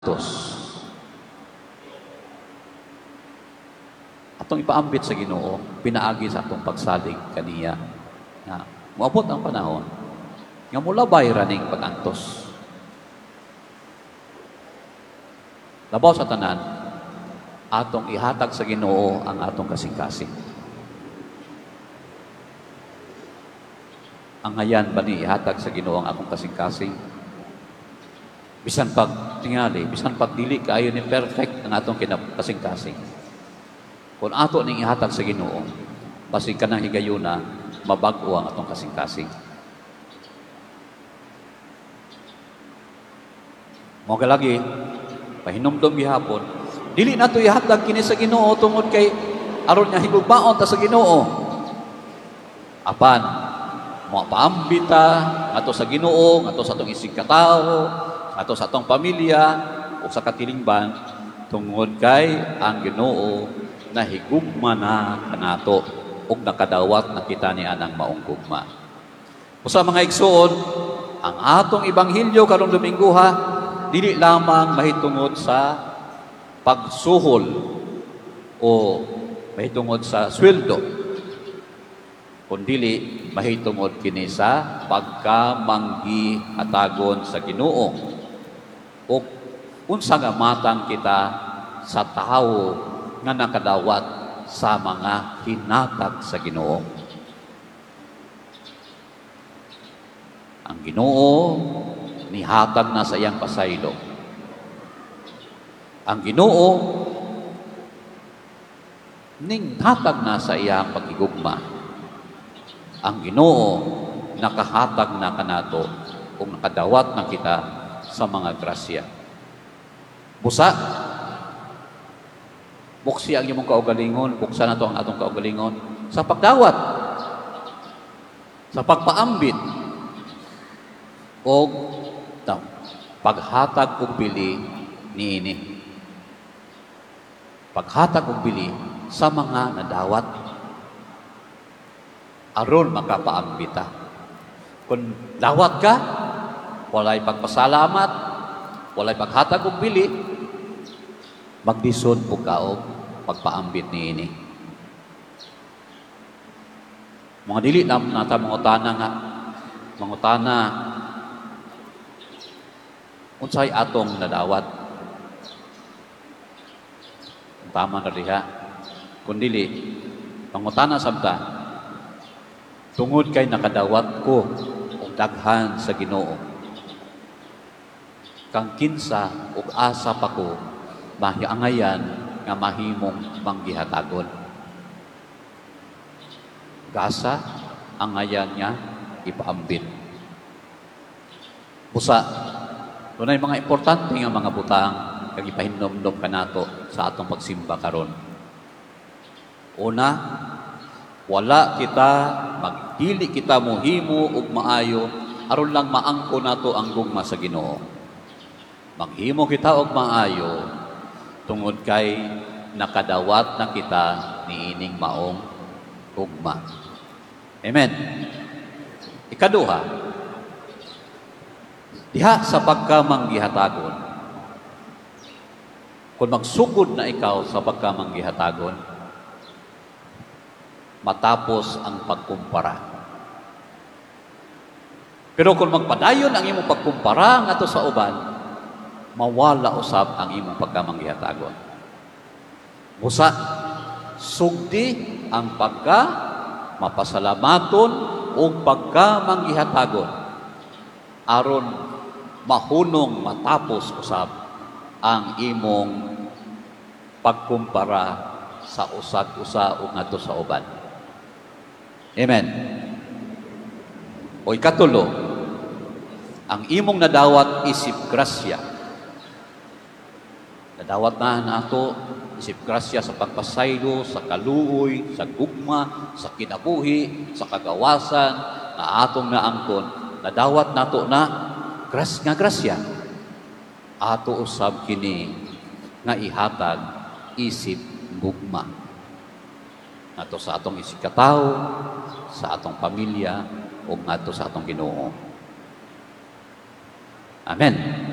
Tos. Atong ipaambit sa Ginoo, pinaagi sa atong pagsalig kaniya. Na moabot ang panahon nga mulabay raning pag-antos. Labaw sa tanan, atong ihatag sa Ginoo ang atong kasing-kasing. Ang ngayan ba ni ihatag sa Ginoo ang atong kasing-kasing? Bisan pag tingali, bisan pag dili kaayo ni perfect ang atong kasing-kasing. Kung ato ning ihatag sa Ginoo, basig kanang higayuna, mabag-o ang atong kasing-kasing. Mo galagi, pahinumdom gihapon, dili nato ihatag kini sa Ginoo tungod kay aron nga higugmaon ta sa Ginoo. Apan, mo paambita ato sa Ginoo, ato sa atong isig katawo, ato sa atong pamilya o sa katilingban tungod kay ang Ginoo nahigugma na kanato ug nakadawat na kita ni anang maong gugma. Usa mga igsoon, ang atong ebanghelyo karong Domingo dili lamang mahitungod sa pagsuhol o mahitungod sa sweldo, kundi mahitungod kini sa pagkamanggi-hatagon sa Ginoo o unsa nga matang kita sa tawo nga nakadawat sa mga hinatag sa Ginoo. Ang Ginoo nihatag na sa iyang pasaylo. Ang Ginoo ning hatag na sa iyang pagigugma. Ang Ginoo nakahatag na kanato kung nakadawat na kita sa mga grasya. Busa, buksi ang imong kaugalingon, buksan na to ang atong kaugalingon sa pagdawat, sa pagpaambit, o paghatag og bili niini. Paghatag og bili sa mga nadawat aron makapaambita. Kung dawat ka, walay pagpasalamat, walay paghatag og bili, magdisod po ka og pagpaambit niini. Mga dili na nata mangutana nga, mangutana unsay atong nadawat. Tama na diha. Kung dili, mangutana sabta, tungod kay nakadawat ko og daghan sa Ginoo. Kang kinsa ug asa pa ko mahiangayan nga mahimong manggihatagon. Gasa ang ngayan niya ipaambit. Busa, dunay mga importante nga mga butang kag ipahinumdom kanato sa atong pagsimba karon. Una, wala kita magdili kita mohimo ug maayo aron lang maangko nato ang gugma sa Ginoo. Maghimo kita og maayo tungod kay nakadawat na kita niining maong gugma. Amen. Ikaduha, diha sa pagkamanggihatagon, kung magsugod na ikaw sa pagkamanggihatagon, matapos ang pagkumpara. Pero kung magpadayon ang imong pagkumpara ngadto sa uban, mawala usab ang imong pagkamanggihatagon. Busa, sugdi ang mapasalamaton o pagkamanggihatagon aron mahunong matapos usab ang imong pagkumpara sa usag-usa o ngadto sa uban. Amen. O ikatulo, ang imong nadawat isip grasya. Nadawat na nato isip grasya sa pagpasaylo, sa kaluoy, sa gugma, sa kinabuhi, sa kagawasan na atong naangkon. Nadawat nato na grasya. Ato usab kini nga ihatag isip gugma. Ato sa atong isig katawo, sa atong pamilya, o ato sa atong Ginoo. Amen.